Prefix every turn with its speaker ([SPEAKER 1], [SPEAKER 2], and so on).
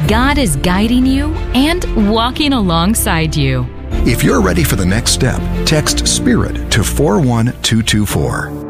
[SPEAKER 1] God is guiding you and walking alongside you.
[SPEAKER 2] If you're ready for the next step, text SPIRIT to 41224.